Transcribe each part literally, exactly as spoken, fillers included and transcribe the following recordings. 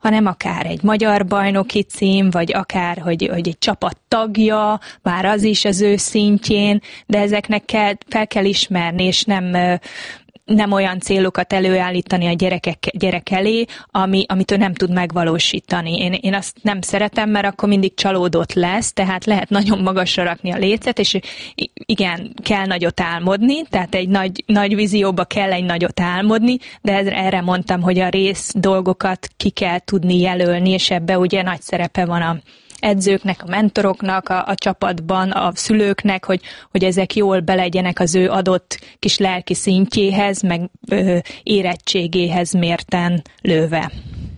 hanem akár egy magyar bajnoki cím, vagy akár, hogy, hogy egy csapat tagja, bár az is az ő szintjén, de ezeknek kell, fel kell ismerni, és nem... nem olyan célokat előállítani a gyerekek, gyerek elé, ami, amit ő nem tud megvalósítani. Én, én azt nem szeretem, mert akkor mindig csalódott lesz, tehát lehet nagyon magasra rakni a lécet, és igen, kell nagyot álmodni, tehát egy nagy, nagy vízióba kell egy nagyot álmodni, de erre mondtam, hogy a rész dolgokat ki kell tudni jelölni, és ebbe ugye nagy szerepe van a edzőknek, a mentoroknak, a, a csapatban, a szülőknek, hogy, hogy ezek jól belegyenek az ő adott kis lelki szintjéhez, meg ö, érettségéhez mérten lőve.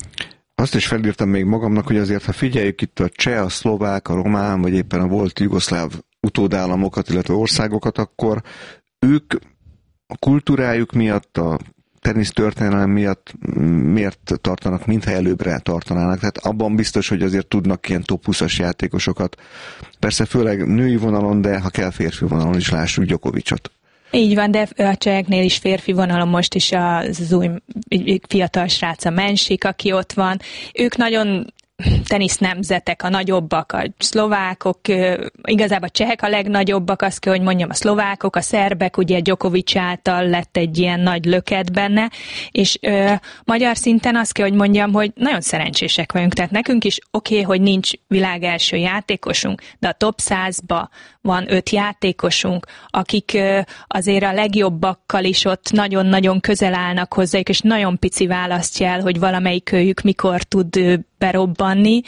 Azt is felírtam még magamnak, hogy azért, ha figyeljük itt a cseh, a szlovák, a román, vagy éppen a volt jugoszláv utódállamokat, illetve országokat, akkor ők a kultúrájuk miatt, a tenisz történelem miatt miért tartanak, mintha előbbre tartanának. Tehát abban biztos, hogy azért tudnak ilyen top húszas játékosokat. Persze főleg női vonalon, de ha kell férfi vonalon is lássuk Djokovicot. Így van, de a cseheknél is férfi vonalon most is az új fiatal srác, a Mensik, aki ott van. Ők nagyon tenisz nemzetek, a nagyobbak, a szlovákok, igazából a csehek a legnagyobbak, azt kell, hogy mondjam, a szlovákok, a szerbek, ugye Djokovic által lett egy ilyen nagy löket benne, és ö, magyar szinten azt kell, hogy mondjam, hogy nagyon szerencsések vagyunk, tehát nekünk is oké, okay, hogy nincs világ első játékosunk, de a top százba van öt játékosunk, akik ö, azért a legjobbakkal is ott nagyon-nagyon közel állnak hozzájuk, és nagyon pici választja el, hogy valamelyik őjük mikor tud ö, berobbanni.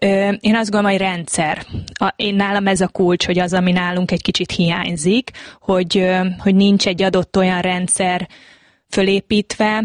Én azt gondolom, hogy rendszer. Én nálam ez a kulcs, hogy az, ami nálunk egy kicsit hiányzik, hogy, hogy nincs egy adott olyan rendszer fölépítve,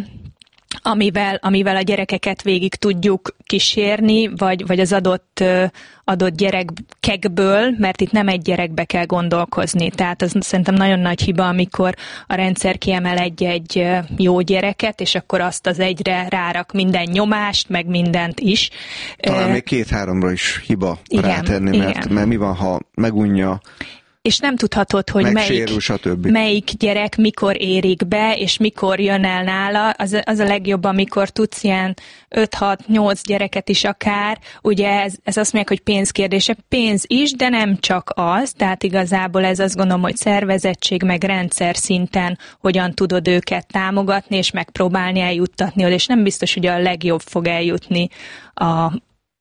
amivel, amivel a gyerekeket végig tudjuk kísérni, vagy, vagy az adott, adott gyerekekből, mert itt nem egy gyerekbe kell gondolkozni. Tehát az szerintem nagyon nagy hiba, amikor a rendszer kiemel egy-egy jó gyereket, és akkor azt az egyre rárak minden nyomást, meg mindent is. Talán uh, még két-háromra is hiba igen, rátenni, mert, mert mi van, ha megunja, és nem tudhatod, hogy melyik, melyik gyerek mikor érik be, és mikor jön el nála. Az, az a legjobb, amikor tudsz ilyen öt-hat-nyolc gyereket is akár. Ugye ez, ez azt mondják, hogy pénzkérdése. Pénz is, de nem csak az. Tehát igazából ez azt gondolom, hogy szervezettség, meg rendszer szinten hogyan tudod őket támogatni, és megpróbálni eljuttatni, és nem biztos, hogy a legjobb fog eljutni a, a,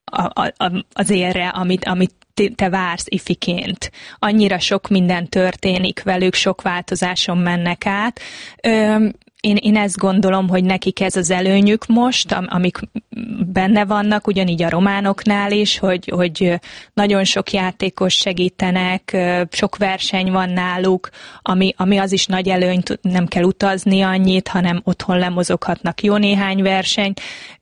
a, az érre, amit, amit te vársz ifiként. Annyira sok minden történik velük, sok változáson mennek át. Ö, én, én ezt gondolom, hogy nekik ez az előnyük most, am, amik benne vannak, ugyanígy a románoknál is, hogy, hogy nagyon sok játékos segítenek, sok verseny van náluk, ami, ami az is nagy előny, nem kell utazni annyit, hanem otthon lemozoghatnak jó néhány versenyt.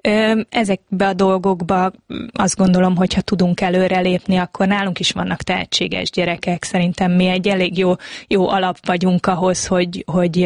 Ezekbe a dolgokba azt gondolom, hogy ha tudunk előrelépni, akkor nálunk is vannak tehetséges gyerekek. Szerintem mi egy elég jó, jó alap vagyunk ahhoz, hogy, hogy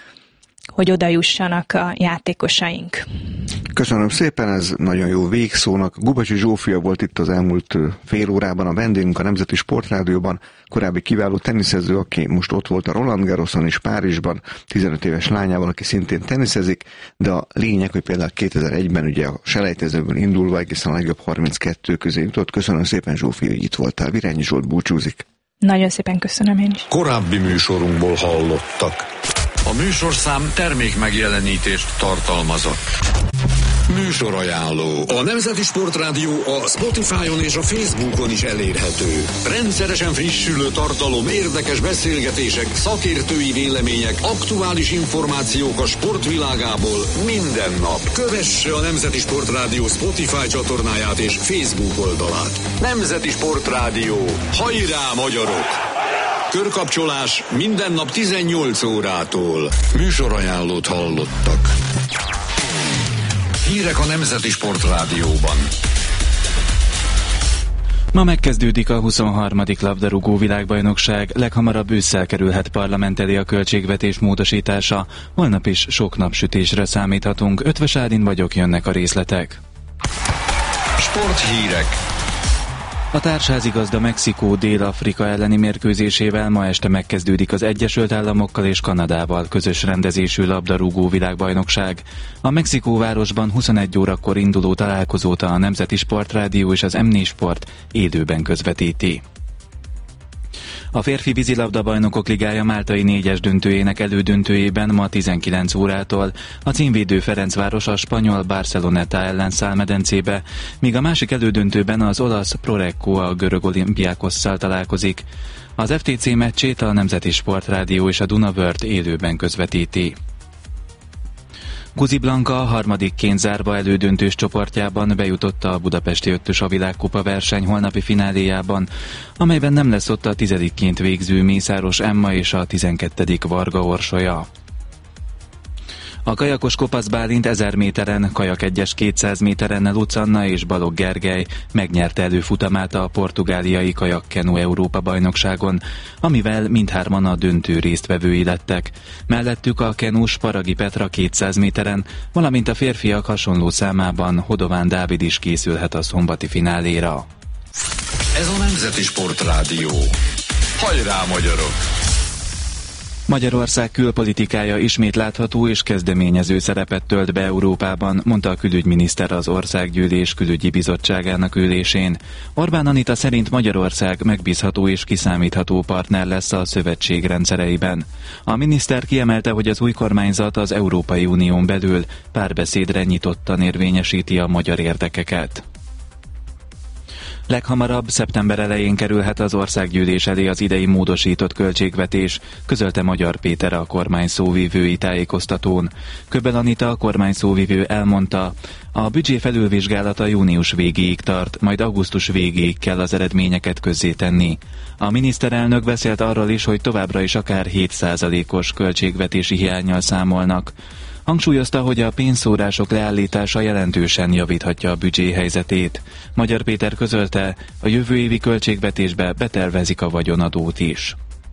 hogy oda jussanak a játékosaink. Köszönöm szépen, ez nagyon jó végszónak. Gubacsi Zsófia volt itt az elmúlt fél órában a vendégünk a Nemzeti Sportrádióban, korábbi kiváló teniszező, aki most ott volt a Roland Garroson és Párizsban, tizenöt éves lányával, aki szintén teniszezik, de a lényeg, hogy például kétezer-egyben ugye a selejtezőből indulva egészen a legjobb harminckettő közé jutott. Köszönöm szépen, Zsófia, hogy itt voltál. Virányi Zsolt búcsúzik. Nagyon szépen köszönöm én is. Korábbi műsorunkból hallottak. A műsorszám termék megjelenítést tartalmazott. Műsorajánló. A Nemzeti Sportrádió a Spotify-on és a Facebookon is elérhető. Rendszeresen frissülő tartalom, érdekes beszélgetések, szakértői vélemények, aktuális információk a sportvilágából minden nap. Kövesse a Nemzeti Sportrádió Spotify csatornáját és Facebook oldalát. Nemzeti Sportrádió. Hajrá, magyarok! Körkapcsolás minden nap tizennyolc órától. Műsorajánlót hallottak. Hírek a Nemzeti Sportrádióban. Ma megkezdődik a huszonharmadik labdarúgó világbajnokság, leghamarabb ősszel kerülhet parlament elé a költségvetés módosítása. Holnap is sok napsütésre számíthatunk. Ötvös Ádin vagyok, jönnek a részletek. Sporthírek. A társházigazda Mexikó Dél-Afrika elleni mérkőzésével ma este megkezdődik az Egyesült Államokkal és Kanadával közös rendezésű labdarúgó világbajnokság. A Mexikóvárosban huszonegy órakor induló találkozót a Nemzeti Sportrádió és az em négy Sport élőben közvetíti. A férfi vízilabda bajnokok ligája máltai négyes döntőjének elődöntőjében ma tizenkilenc órától a címvédő Ferencváros a spanyol Barceloneta ellen száll medencébe, míg a másik elődöntőben az olasz Prorecco a görög Olympiakosszal találkozik. Az ef té cé meccsét a Nemzeti Sportrádió és a Dunavört élőben közvetíti. Guzi Blanka a harmadikként zárva elődöntős csoportjában bejutott a budapesti ötös a világkupa verseny holnapi fináléjában, amelyben nem lesz ott a tizedikként végző Mészáros Emma és a tizenkettedik Varga Orsolya. A kajakos Kopasz Bálint ezer méteren, kajak egyes kétszáz méteren Luc Anna és Balogh Gergely megnyerte előfutamát a portugáliai kajakkenu Európa-bajnokságon, amivel mindhárman a döntő résztvevői lettek. Mellettük a kenus Paragi Petra kétszáz méteren, valamint a férfiak hasonló számában Hodován Dávid is készülhet a szombati fináléra. Ez a Nemzeti Sportrádió. Hajrá, magyarok! Magyarország külpolitikája ismét látható és kezdeményező szerepet tölt be Európában, mondta a külügyminiszter az Országgyűlés külügyi bizottságának ülésén. Orbán Anita szerint Magyarország megbízható és kiszámítható partner lesz a szövetség rendszereiben. A miniszter kiemelte, hogy az új kormányzat az Európai Unión belül párbeszédre nyitottan érvényesíti a magyar érdekeket. Leghamarabb szeptember elején kerülhet az Országgyűlés elé az idei módosított költségvetés, közölte Magyar Péter a kormány szóvivői tájékoztatón. Köbbel Anita, a kormány szóvivő elmondta, a büdzsé felülvizsgálata június végéig tart, majd augusztus végéig kell az eredményeket közzétenni. A miniszterelnök beszélt arról is, hogy továbbra is akár hét százalékos költségvetési hiánnyal számolnak. Hangsúlyozta, hogy a pénzszórások leállítása jelentősen javíthatja a büdzsé helyzetét. Magyar Péter közölte, a jövő évi költségvetésbe betervezik a vagyonadót is.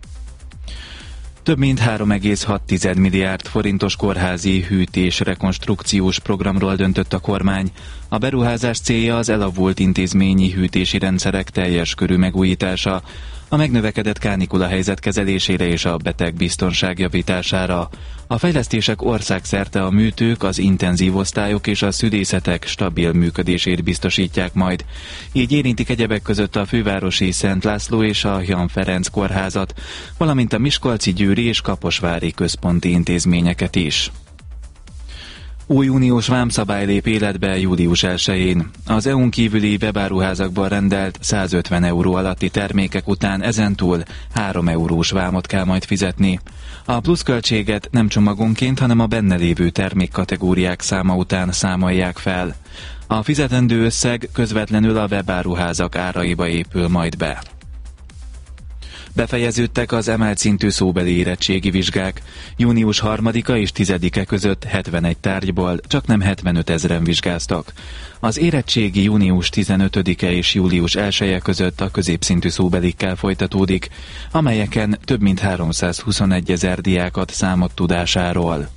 Több mint három egész hat milliárd forintos kórházi hűtés rekonstrukciós programról döntött a kormány. A beruházás célja az elavult intézményi hűtési rendszerek teljes körű megújítása, a megnövekedett kánikula helyzet kezelésére és a betegbiztonság javítására. A fejlesztések országszerte a műtők, az intenzív osztályok és a szülészetek stabil működését biztosítják majd. Így érintik egyebek között a fővárosi Szent László és a Jan Ferenc kórházat, valamint a miskolci, győri és kaposvári központi intézményeket is. Új uniós vámszabály lép életbe július elsején. Az é u-n kívüli webáruházakban rendelt százötven euró alatti termékek után ezentúl három eurós vámot kell majd fizetni. A pluszköltséget nem csomagonként, hanem a benne lévő termékkategóriák száma után számolják fel. A fizetendő összeg közvetlenül a webáruházak áraiba épül majd be. Befejeződtek az emelt szintű szóbeli érettségi vizsgák. Június harmadika és tizedike között hetvenegy tárgyból csaknem hetvenöt ezren vizsgáztak. Az érettségi június tizenötödike és július elseje között a középszintű szóbelikkel folytatódik, amelyeken több mint háromszázhuszonegy ezer diákat számolt tudásáról.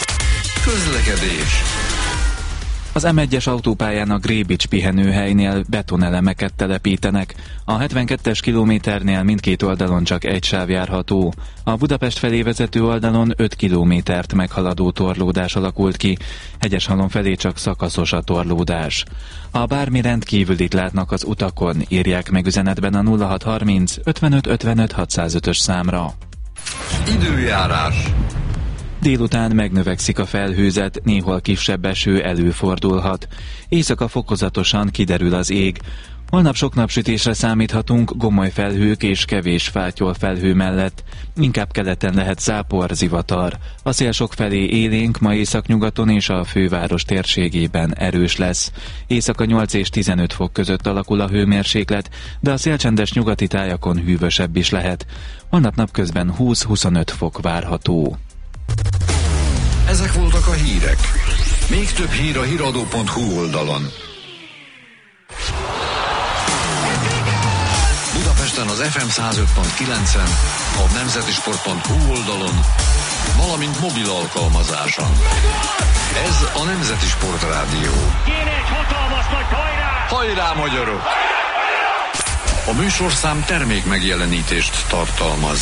Közlekedés. Az em egyes autópályán a Grébics pihenőhelynél betonelemeket telepítenek. A hetvenkettes kilométernél mindkét oldalon csak egy sáv járható. A Budapest felé vezető oldalon öt kilométert meghaladó torlódás alakult ki, Hegyeshalom felé csak szakaszos a torlódás. A bármi rendkívülit látnak az utakon, írják meg üzenetben a nulla hat harminc ötvenöt ötvenöt hatszázötös számra. Időjárás. Délután megnövekszik a felhőzet, néhol kisebb eső előfordulhat. Éjszaka fokozatosan kiderül az ég. Holnap sok napsütésre számíthatunk, gomoly felhők és kevés fátyol felhő mellett. Inkább keleten lehet zápor, zivatar. A szél sokfelé élénk, ma északnyugaton és a főváros térségében erős lesz. Éjszaka nyolc és tizenöt fok között alakul a hőmérséklet, de a szélcsendes nyugati tájakon hűvösebb is lehet. Holnap napközben húsz-huszonöt fok várható. Ezek voltak a hírek. Még több hír a híradó pont hu oldalon. Budapesten az ef em száz öt pont kilencen, a nemzeti sport pont hu oldalon, valamint mobil alkalmazáson. Ez a Nemzeti Sportrádió. Kéne egy hatalmas nagy hajrá! Hajrá, magyarok! A műsorszám termék megjelenítést tartalmaz.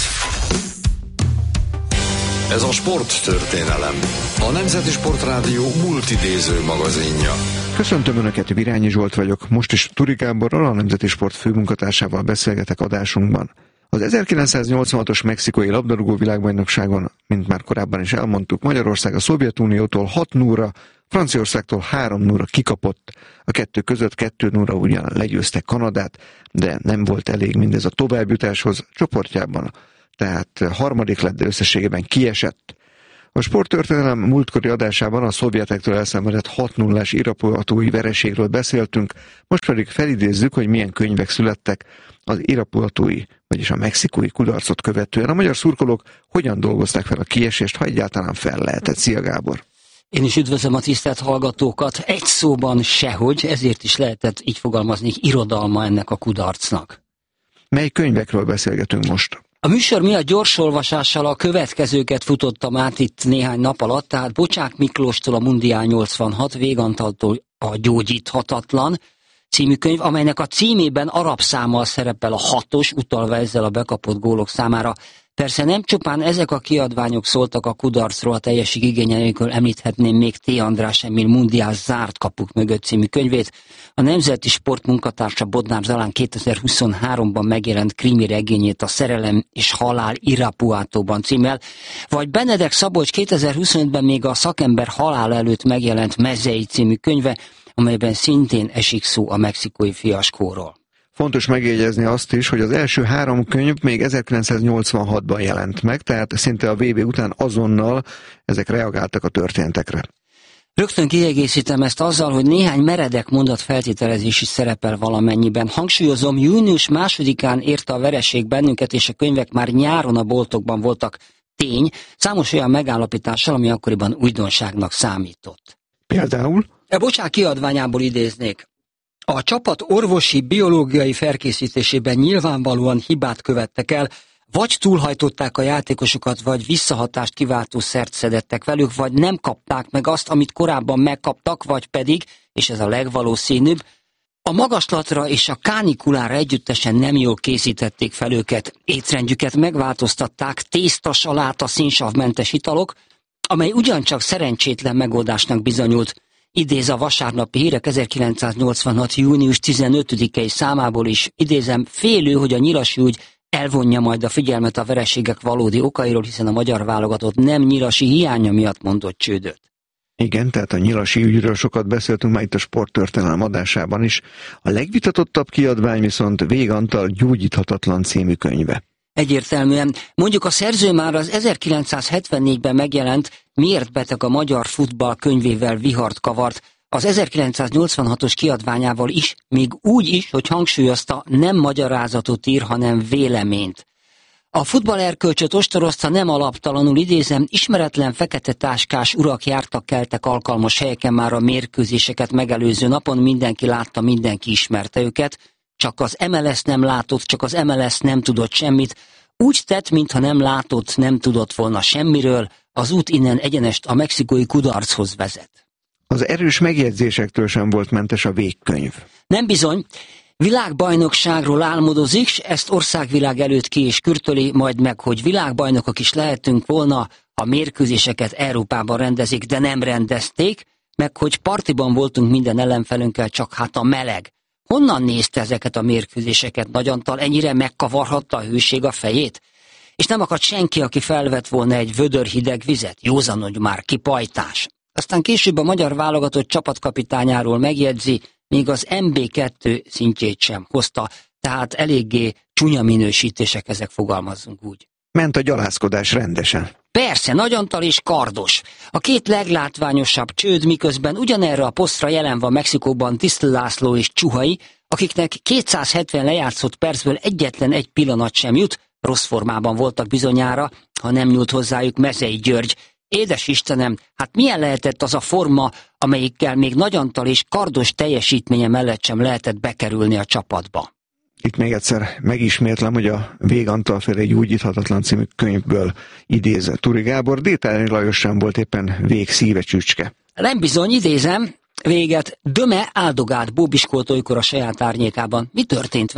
Ez a sporttörténelem, a Nemzeti Sportrádió multidéző magazinja. Köszöntöm Önöket, Virányi Zsolt vagyok. Most is Turi Gáborral, a Nemzeti Sport főmunkatársával beszélgetek adásunkban. Az ezerkilencszáznyolcvanhatos mexikói labdarúgó világbajnokságon, mint már korábban is elmondtuk, Magyarország a Szovjetuniótól hat nulla, Franciaországtól három nulla kikapott. A kettő között kettő nulla ugyan legyőzte Kanadát, de nem volt elég mindez a továbbjutáshoz, csoportjában, tehát harmadik lett, de összességében kiesett. A sporttörténelem múltkori adásában a szovjetektől elszenvedett hat nullás irapuatói vereségről beszéltünk, most pedig felidézzük, hogy milyen könyvek születtek az irapuatói, vagyis a mexikói kudarcot követően. A magyar szurkolók hogyan dolgozták fel a kiesést, ha egyáltalán fel lehetett? Szia, Gábor! Én is üdvözlöm a tisztelt hallgatókat. Egy szóban sehogy, ezért is lehetett így fogalmazni, irodalma ennek a kudarcnak. Mely könyvekről beszélgetünk most? A műsor miatt gyors olvasással a következőket futottam át itt néhány nap alatt, tehát Bocsák Miklóstól a Mundiál nyolcvanhat, Végantaltól a Gyógyíthatatlan című könyv, amelynek a címében arab számmal szerepel a hatos, utalva ezzel a bekapott gólok számára. Persze nem csupán ezek a kiadványok szóltak a kudarcról, a teljesség igénye nélkül említhetném még T. András Emil Mundiál zárt kapuk mögött című könyvét. A Nemzeti Sport munkatársa Bodnár Zalán kétezer-huszonháromban megjelent krimi regényét, a Szerelem és halál Irapuatóban címmel, vagy Benedek Szabolcs kétezer-huszonötben még a Szakember halál előtt megjelent Mezei című könyve, amelyben szintén esik szó a mexikói fiaskóról. Fontos megjegyezni azt is, hogy az első három könyv még ezerkilencszáznyolcvanhatban jelent meg, tehát szinte a vé bé után azonnal ezek reagáltak a történtekre. Rögtön kiegészítem ezt azzal, hogy néhány meredek mondat feltételezés is szerepel valamennyiben. Hangsúlyozom, június másodikán érte a vereség bennünket, és a könyvek már nyáron a boltokban voltak. Tény, számos olyan megállapítással, ami akkoriban újdonságnak számított. Például? E Bocsák kiadványából idéznék. A csapat orvosi, biológiai felkészítésében nyilvánvalóan hibát követtek el, vagy túlhajtották a játékosokat, vagy visszahatást kiváltó szert szedettek velük, vagy nem kapták meg azt, amit korábban megkaptak, vagy pedig, és ez a legvalószínűbb, a magaslatra és a kánikulára együttesen nem jól készítették fel őket. Étrendjüket megváltoztatták, tészta, saláta, színsavmentes italok, amely ugyancsak szerencsétlen megoldásnak bizonyult. Idéz a Vasárnapi Hírek ezerkilencszáznyolcvanhat. június tizenötödikei számából is, idézem, félő, hogy a Nyilasi ügy elvonja majd a figyelmet a vereségek valódi okairól, hiszen a magyar válogatott nem Nyilasi hiánya miatt mondott csődöt. Igen, tehát a Nyilasi ügyről sokat beszéltünk már itt a sporttörténelem adásában is. A legvitatottabb kiadvány viszont Végantal Gyógyíthatatlan című könyve. Egyértelműen. Mondjuk a szerző már az ezerkilencszázhetvennégyben megjelent Miért beteg a magyar futball könyvével vihart kavart, az ezerkilencszáznyolcvanhatos kiadványával is, még úgy is, hogy hangsúlyozta, nem magyarázatot ír, hanem véleményt. A futballerkölcsöt ostorozta, nem alaptalanul, idézem, ismeretlen fekete táskás urak jártak keltek alkalmas helyeken már a mérkőzéseket megelőző napon, mindenki látta, mindenki ismerte őket, csak az em el es nem látott, csak az em el es nem tudott semmit, úgy tett, mintha nem látott, nem tudott volna semmiről, az út innen egyenest a mexikói kudarchoz vezet. Az erős megjegyzésektől sem volt mentes a végkönyv. Nem bizony. Világbajnokságról álmodozik, s ezt országvilág előtt ki és kürtöli, majd meg, hogy világbajnokok is lehetünk volna, ha mérkőzéseket Európában rendezik, de nem rendezték, meg hogy partiban voltunk minden ellenfelünkkel, csak hát a meleg. Honnan nézte ezeket a mérkőzéseket Nagy Antal, ennyire megkavarhatta a hőség a fejét? És nem akadt senki, aki felvett volna egy vödör hideg vizet, józanodj már ki pajtás. Aztán később a magyar válogatott csapatkapitányáról megjegyzi, még az em bé kettő szintjét sem hozta, tehát eléggé csúnya minősítések, ezek, fogalmazzunk úgy. Ment a gyalázkodás rendesen. Persze, Nagy Antal és Kardos. A két leglátványosabb csőd, miközben ugyanerre a posztra jelen van Mexikóban Tisztl László és Csuhai, akiknek kétszázhetven lejátszott percből egyetlen egy pillanat sem jut, rossz formában voltak bizonyára, ha nem nyúlt hozzájuk Mezei György. Édes Istenem, hát milyen lehetett az a forma, amelyikkel még Nagy Antal és Kardos teljesítménye mellett sem lehetett bekerülni a csapatba? Itt még egyszer megismétlem, hogy a Végantal féle Gyógyíthatatlan című könyvből idéz Turi Gábor, Détány Lajos sem volt éppen vég szíve csücske. Nem bizony, idézem, véget, Döme áldogált bóbiskoltolykor a saját árnyékában. Mi történt vele?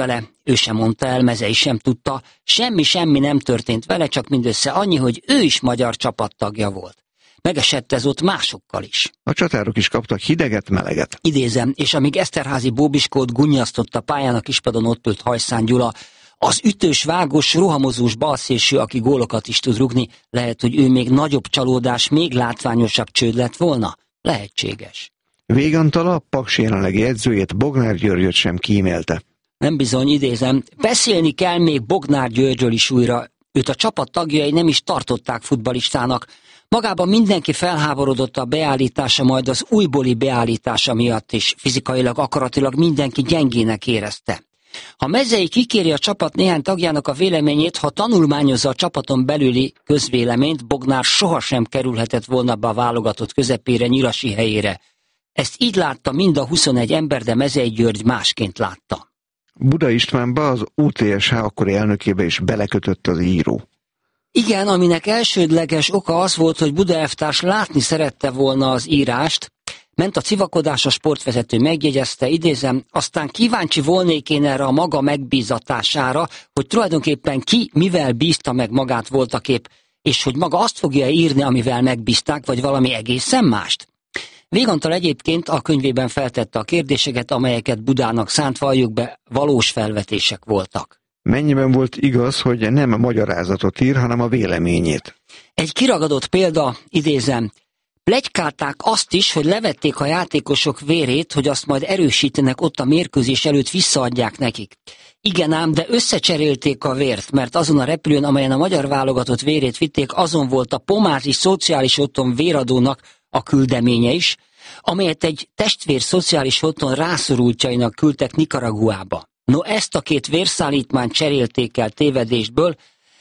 ő sem mondta el, Mezei sem tudta, semmi-semmi nem történt vele, csak mindössze annyi, hogy ő is magyar csapattagja volt. Megesett ez ott másokkal is. A csatárok is kaptak hideget, meleget. Idézem, és amíg Eszterházy Bóbiskót gunnyasztott a pályán, a kispadon ott ült Hajszán Gyula, az ütős, vágós, rohamozós balszélső, aki gólokat is tud rugni, lehet, hogy ő még nagyobb csalódás, még látványosabb csőd lett volna? Lehetséges. Végantala a Paks jelenlegi edzőjét, Bognár Györgyöt sem kímélte. Nem bizony, idézem, beszélni kell még Bognár Györgyről is újra. Őt a csapat tagjai nem is tartották futballistának. Magában mindenki felháborodott a beállítása, majd az újbóli beállítása miatt is, fizikailag, akaratilag mindenki gyengének érezte. Ha Mezei kikéri a csapat néhány tagjának a véleményét, ha tanulmányozza a csapaton belüli közvéleményt, Bognár sohasem kerülhetett volna be a válogatott közepére, Nyilasi helyére. Ezt így látta mind a huszonegy ember, de Mezei György másként látta. Buda Istvánba, az u té es há akkori elnökébe is belekötött az író. Igen, aminek elsődleges oka az volt, hogy Buda elvtárs látni szerette volna az írást, ment a civakodás, a sportvezető megjegyezte, idézem, aztán kíváncsi volnék én erre a maga megbízatására, hogy tulajdonképpen ki mivel bízta meg magát voltaképp, és hogy maga azt fogja írni, amivel megbízták, vagy valami egészen mást. Végantól egyébként a könyvében feltette a kérdéseket, amelyeket Budának szánt, valljuk be, valós felvetések voltak. Mennyiben volt igaz, hogy nem a magyarázatot ír, hanem a véleményét? Egy kiragadott példa, idézem, pletykálták azt is, hogy levették a játékosok vérét, hogy azt majd erősítenek ott a mérkőzés előtt, visszaadják nekik. Igen ám, de összecserélték a vért, mert azon a repülőn, amelyen a magyar válogatott vérét vitték, azon volt a Pomázi Szociális Otthon véradónak a küldeménye is, amelyet egy testvér szociális otthon rászorultjainak küldtek Nikaraguába. No, ezt a két vérszállítmányt cserélték el tévedésből,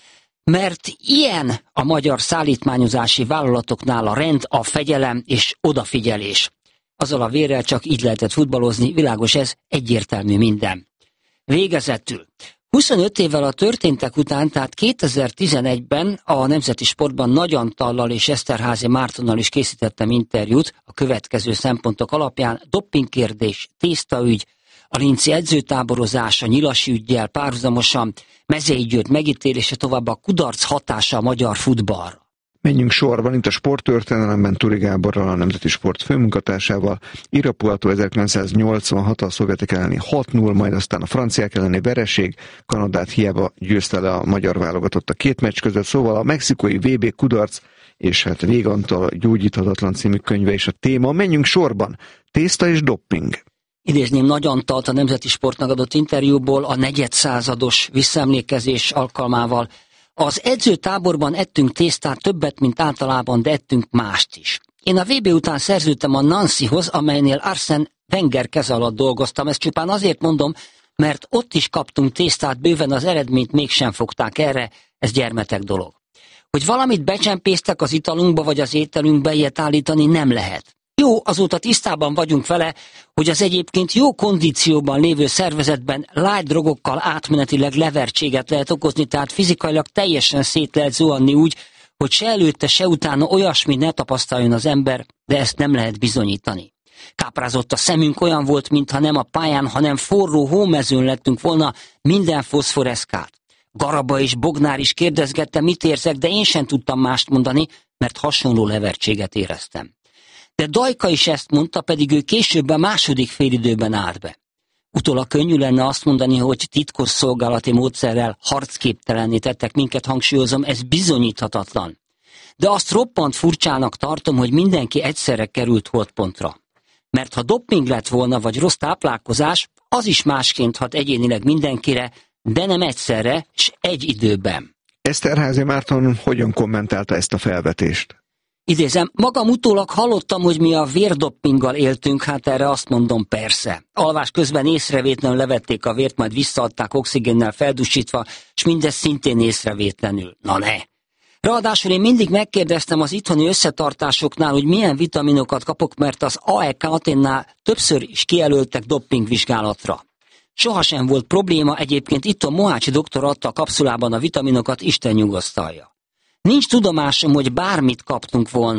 mert ilyen a magyar szállítmányozási vállalatoknál a rend, a fegyelem és odafigyelés. Azzal a vérrel csak így lehetett futballozni, világos ez, egyértelmű minden. Végezetül. huszonöt évvel a történtek után, tehát kétezer-tizenegyben a Nemzeti Sportban Nagy Antallal és Eszterházy Mártonnal is készítettem interjút a következő szempontok alapján: dopingkérdés, tésztaügy, a linci edzőtáborozása, Nyilasi üggyel párhuzamosan, Mezei György megítélése, továbbá a kudarc hatása a magyar futballra. Menjünk sorban, itt a sporttörténelemben Turi Gáborral, a Nemzeti Sport főmunkatársával. Irapuato ezerkilencszáznyolcvanhat, a szovjetek elleni hat null, majd aztán a franciák elleni vereség, Kanadát hiába győzte le a magyar válogatott a két meccs között, szóval a mexikói vé bé kudarc, és hát Véganttal gyógyíthatatlan című könyve is a téma. Menjünk sorban, tészta és dopping. Idézném Nagy Antalt a Nemzeti Sportnak adott interjúból a negyedszázados visszaemlékezés alkalmával. Az edzőtáborban ettünk tésztát többet, mint általában, de ettünk mást is. Én a vé bé után szerződtem a Nancyhoz, amelynél Arsène Wenger keze alatt dolgoztam. Ezt csupán azért mondom, mert ott is kaptunk tésztát bőven, az eredményt mégsem fogták erre, ez gyermetek dolog. Hogy valamit becsempésztek az italunkba vagy az ételünkbe, ilyet állítani nem lehet. Jó, azóta tisztában vagyunk vele, hogy az egyébként jó kondícióban lévő szervezetben light drogokkal átmenetileg levertséget lehet okozni, tehát fizikailag teljesen szét lehet zuhanni úgy, hogy se előtte, se utána olyasmi ne tapasztaljon az ember, de ezt nem lehet bizonyítani. Káprázott a szemünk, olyan volt, mintha nem a pályán, hanem forró hómezőn lettünk volna, minden foszforeszkált. Garaba és Bognár is kérdezgette, mit érzek, de én sem tudtam mást mondani, mert hasonló levertséget éreztem. De Dajka is ezt mondta, pedig ő később a második félidőben állt be. Utólag könnyű lenne azt mondani, hogy titkos szolgálati módszerrel harcképtelenné tettek minket, hangsúlyozom, ez bizonyíthatatlan. De azt roppant furcsának tartom, hogy mindenki egyszerre került holdpontra. Mert ha doping lett volna, vagy rossz táplálkozás, az is másként hat egyénileg mindenkire, de nem egyszerre, s egy időben. Eszterházy Márton hogyan kommentálta ezt a felvetést? Idézem, magam utólag hallottam, hogy mi a vérdoppinggal éltünk, hát erre azt mondom, persze. Alvás közben észrevétlenül levették a vért, majd visszaadták oxigénnel feldusítva, és mindez szintén észrevétlenül. Na ne! Ráadásul én mindig megkérdeztem az itthoni összetartásoknál, hogy milyen vitaminokat kapok, mert az á e ká Athénnál többször is kijelöltek doppingvizsgálatra. Sohasem volt probléma, egyébként itthon Mohácsi doktor adta a kapszulában a vitaminokat, Isten nyugosztalja. Nincs tudomásom, hogy bármit kaptunk volna.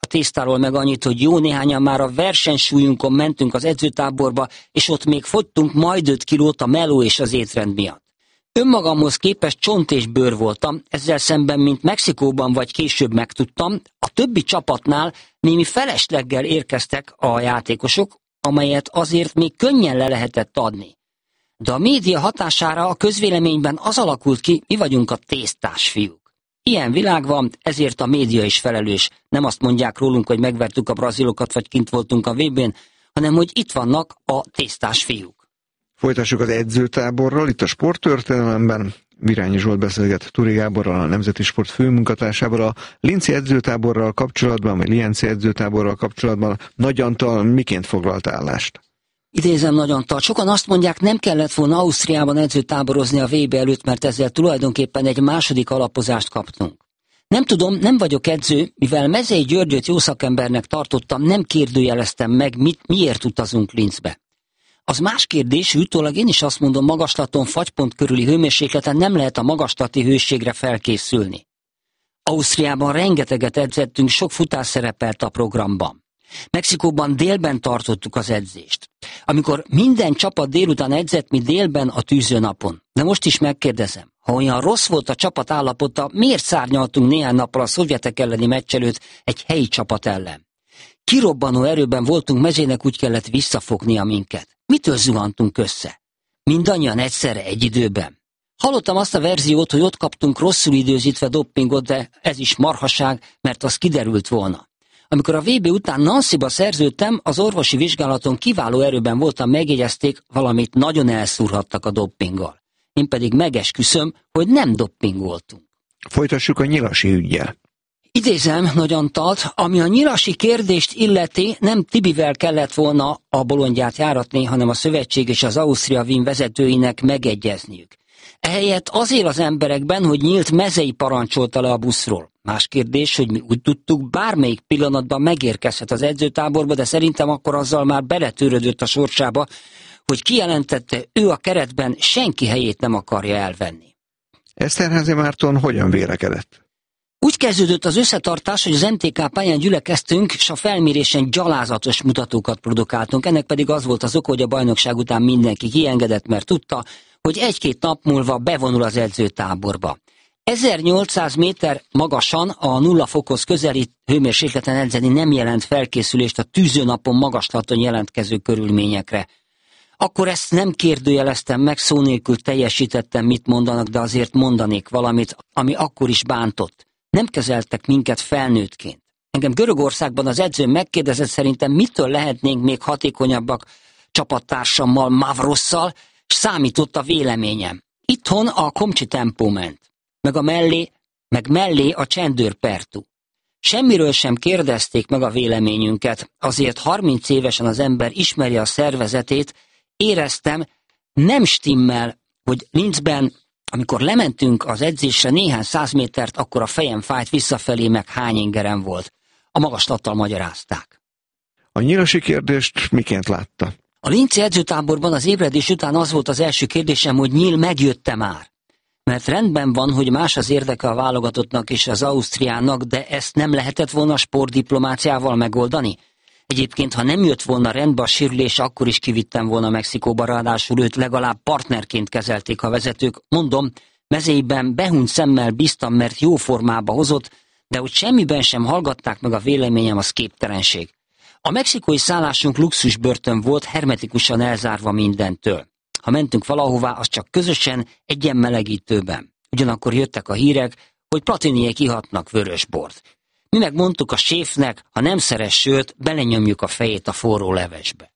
A tésztáról meg annyit, hogy jó néhányan már a versenysúlyunkon mentünk az edzőtáborba, és ott még fogytunk majd öt kilót a meló és az étrend miatt. Önmagamhoz képest csont és bőr voltam, ezzel szemben, mint Mexikóban vagy később megtudtam, a többi csapatnál némi felesleggel érkeztek a játékosok, amelyet azért még könnyen le lehetett adni. De a média hatására a közvéleményben az alakult ki, mi vagyunk a tésztás fiúk. Ilyen világ van, ezért a média is felelős. Nem azt mondják rólunk, hogy megvertük a brazilokat, vagy kint voltunk a vé bén, hanem hogy itt vannak a tésztás fiúk. Folytassuk az edzőtáborral, itt a sporttörténelemben. Virányi Zsolt beszélget Turi Gáborral, a Nemzeti Sport főmunkatársával. A linci edzőtáborral kapcsolatban, vagy Lienci edzőtáborral kapcsolatban Nagy Antal miként foglalt állást? Idézem Nagy Antal, sokan azt mondják, nem kellett volna Ausztriában edzőtáborozni a vé bé előtt, mert ezzel tulajdonképpen egy második alapozást kaptunk. Nem tudom, nem vagyok edző, mivel Mezei Györgyöt jó szakembernek tartottam, nem kérdőjeleztem meg, mit, miért utazunk Linzbe. Az más kérdés, utólag én is azt mondom, magaslaton, fagypont körüli hőmérsékleten nem lehet a magaslati hőségre felkészülni. Ausztriában rengeteget edzettünk, sok futás szerepelt a programban. Mexikóban délben tartottuk az edzést. Amikor minden csapat délután edzett, mi délben a tűzőnapon. De most is megkérdezem, ha olyan rossz volt a csapat állapota, miért szárnyaltunk néhány nappal a szovjetek elleni meccs előtt egy helyi csapat ellen? Kirobbanó erőben voltunk, Mezének úgy kellett visszafognia minket. Mitől zuhantunk össze? Mindannyian egyszerre egy időben. Hallottam azt a verziót, hogy ott kaptunk rosszul időzítve doppingot, de ez is marhaság, mert az kiderült volna. Amikor a vé bé után Nancyba szerződtem, az orvosi vizsgálaton kiváló erőben voltam, megjegyezték, valamit nagyon elszúrhattak a doppinggal. Én pedig megesküszöm, hogy nem doppingoltunk. Folytassuk a Nyilasi üggyel. Idézem Nagy Antalt, ami a nyilasi kérdést illeti, nem Tibivel kellett volna a bolondját járatni, hanem a szövetség és az Ausztria Wien vezetőinek megegyezniük. Ehelyett az él az emberekben, hogy Nyílt Mezei parancsolta le a buszról. Más kérdés, hogy mi úgy tudtuk, bármelyik pillanatban megérkezhet az edzőtáborba, de szerintem akkor azzal már beletörődött a sorsába, hogy kijelentette, ő a keretben senki helyét nem akarja elvenni. Eszterházy Márton hogyan vélekedett? Úgy kezdődött az összetartás, hogy az em té ká pályán gyülekeztünk, és a felmérésen gyalázatos mutatókat produkáltunk. Ennek pedig az volt az oka, hogy a bajnokság után mindenki kiengedett, mert tudta, hogy egy-két nap múlva bevonul az edzőtáborba. ezernyolcszáz méter magasan a nulla fokhoz közeli hőmérsékleten edzeni nem jelent felkészülést a tűzőnapon magaslaton jelentkező körülményekre. Akkor ezt nem kérdőjeleztem meg, szó nélkül teljesítettem, mit mondanak, de azért mondanék valamit, ami akkor is bántott. Nem kezeltek minket felnőttként. Engem Görögországban az edző megkérdezett, szerintem mitől lehetnénk még hatékonyabbak csapattársammal, Mavrosszal, és számított a véleményem. Itthon a komcsi tempó ment, meg a mellé, meg mellé a csendőrpertú. Semmiről sem kérdezték meg a véleményünket, azért harminc évesen az ember ismeri a szervezetét, éreztem, nem stimmel, hogy Linzben, amikor lementünk az edzésre néhány száz métert, akkor a fejem fájt, visszafelé meg hány ingerem volt. A magaslattal magyarázták. A nyilasi kérdést miként látta? A linci edzőtáborban az ébredés után az volt az első kérdésem, hogy Nyíl megjötte már. Mert rendben van, hogy más az érdeke a válogatottnak és az Ausztriának, de ezt nem lehetett volna sportdiplomáciával megoldani? Egyébként, ha nem jött volna rendbe a sérülés, akkor is kivittem volna Mexikóba, ráadásul őt legalább partnerként kezelték a vezetők. Mondom, Mezeiben behunyt szemmel bíztam, mert jó formába hozott, de hogy semmiben sem hallgatták meg a véleményem, az képtelenség. A mexikói szállásunk luxusbörtön volt, hermetikusan elzárva mindentől. Ha mentünk valahová, az csak közösen, egyen melegítőben. Ugyanakkor jöttek a hírek, hogy Platiniék ihatnak vörösbort. Mi megmondtuk a séfnek, ha nem szeres sört, belenyomjuk a fejét a forró levesbe.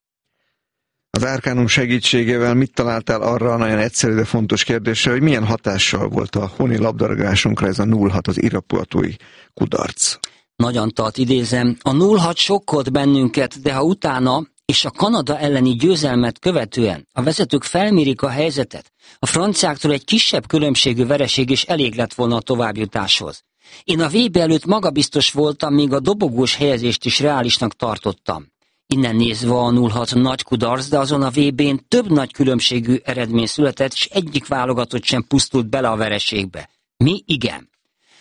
Az Arcanum segítségével mit találtál arra a nagyon egyszerű, de fontos kérdésre, hogy milyen hatással volt a honi labdarúgásunkra ez a nulla hat, az irapuatói kudarc? Nagy Antalt idézem, a nulla hat sokkolt bennünket, de ha utána és a Kanada elleni győzelmet követően a vezetők felmérik a helyzetet, a franciáktól egy kisebb különbségű vereség is elég lett volna a továbbjutáshoz. Én a vé bé előtt magabiztos voltam, még a dobogós helyezést is reálisnak tartottam. Innen nézve a nulla hat nagy kudarc, de azon a vé bén több nagy különbségű eredmény született, és egyik válogatott sem pusztult bele a vereségbe. Mi igen.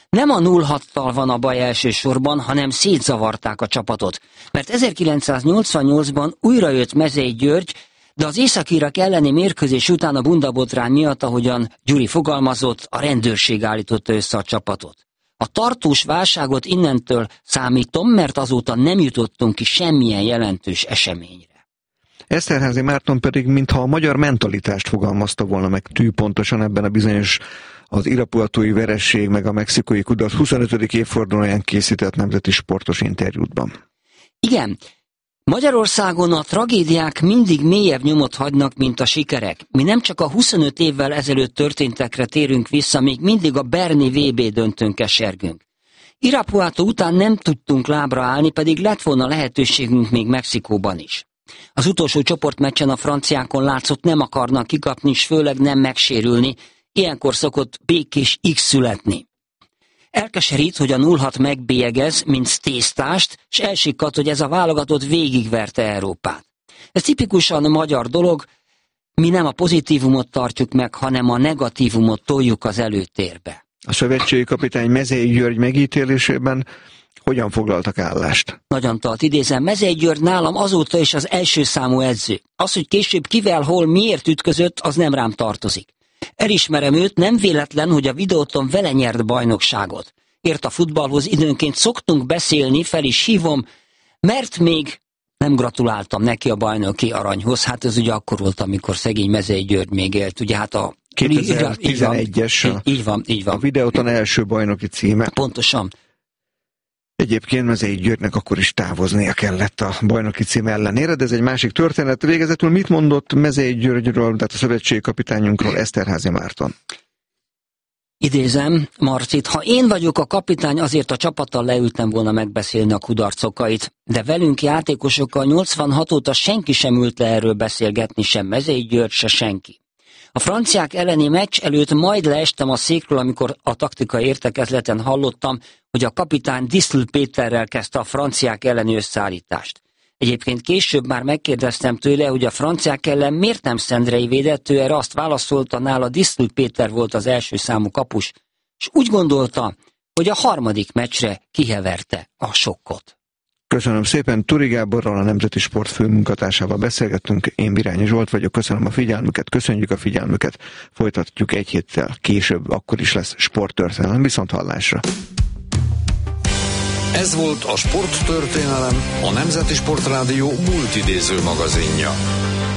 Nem a nulla hattal van a baj elsősorban, hanem szétzavarták a csapatot. Mert ezerkilencszáznyolcvannyolcban újra jött Mezei György, de az északírak elleni mérkőzés után a bundabotrány miatt, ahogyan Gyuri fogalmazott, a rendőrség állította össze a csapatot. A tartós válságot innentől számítom, mert azóta nem jutottunk ki semmilyen jelentős eseményre. Eszterházy Márton pedig mintha a magyar mentalitást fogalmazta volna meg tűpontosan ebben a bizonyos az irapuatói veresség meg a mexikói kudarc huszonötödik évfordulóján készített nemzeti sportos interjútban. Igen, Magyarországon a tragédiák mindig mélyebb nyomot hagynak, mint a sikerek. Mi nem csak a huszonöt évvel ezelőtt történtekre térünk vissza, még mindig a berni vé bé döntőn kesergünk. Irapuato után nem tudtunk lábra állni, pedig lett volna lehetőségünk még Mexikóban is. Az utolsó csoportmeccsen a franciákon látszott, nem akarnak kikapni, és főleg nem megsérülni, ilyenkor szokott békés X születni. Elkeserít, hogy a nulla hat megbélyegez, mint tésztást, és elsikkadt, hogy ez a válogatott végigverte Európát. Ez tipikusan magyar dolog, mi nem a pozitívumot tartjuk meg, hanem a negatívumot toljuk az előtérbe. A szövetségi kapitány Mezei György megítélésében hogyan foglaltak állást? Nagyon tart idézem, Mezei György nálam azóta is az első számú edző. Az, hogy később kivel, hol, miért ütközött, az nem rám tartozik. Elismerem őt, nem véletlen, hogy a videóton vele nyert bajnokságot. Ért a futballhoz, időnként szoktunk beszélni, fel is hívom, mert még nem gratuláltam neki a bajnoki aranyhoz. Hát ez ugye akkor volt, amikor szegény Mezei György még élt. Ugye hát a kétezer-tizenegyes így van, így van, így van. A videóton első bajnoki címe. Pontosan. Egyébként Mezei Györgynek akkor is távoznia kellett a bajnoki cím ellenére, de ez egy másik történet. Végezetül mit mondott Mezei Györgyről, tehát a szövetségi kapitányunkról Eszterházy Márton? Idézem Marcit, ha én vagyok a kapitány, azért a csapattal leültem volna megbeszélni a kudarcokait, de velünk játékosokkal nyolcvanhat óta senki sem ült le erről beszélgetni, sem Mezei György, se senki. A franciák elleni meccs előtt majd leestem a székről, amikor a taktikai értekezleten hallottam, hogy a kapitány Diszl Péterrel kezdte a franciák elleni összeállítást. Egyébként később már megkérdeztem tőle, hogy a franciák ellen miért nem Szendrei védett, ő erre azt válaszolta, nála Diszl Péter volt az első számú kapus, és úgy gondolta, hogy a harmadik meccsre kiheverte a sokkot. Köszönöm szépen, Turi Gáborral, a Nemzeti Sport főmunkatársával beszélgettünk, én Birányi Zsolt vagyok, köszönöm a figyelmüket, köszönjük a figyelmüket, folytatjuk egy héttel később, akkor is lesz sporttörténelem, viszont hallásra. Ez volt a Sporttörténelem, a Nemzeti Sportrádió multidéző magazinja.